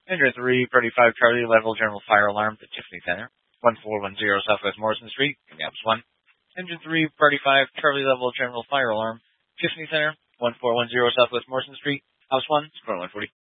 Engine 3, Party 5 Charlie, level general fire alarm at Tiffany Center. 1410 Southwest Morrison Street, Minneapolis 1. Engine 3, Party 5 Charlie, level general fire alarm, Tiffany Center. 1410 Southwest Morrison Street, House 1, Square 140.